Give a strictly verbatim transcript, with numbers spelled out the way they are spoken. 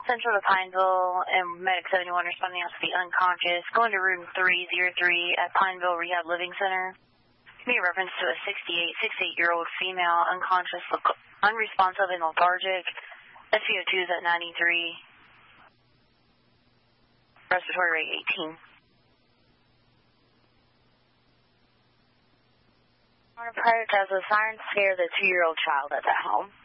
Central to Pineville, and Medic seventy-one responding out to the unconscious. Going to room three oh three at Pineville Rehab Living Center. Give me a reference to a sixty-eight, sixty-eight-year-old female, unconscious, unresponsive and lethargic. S V O two is at ninety-three. Respiratory rate eighteen. On a prior test, the siren scared the two-year-old child at that home.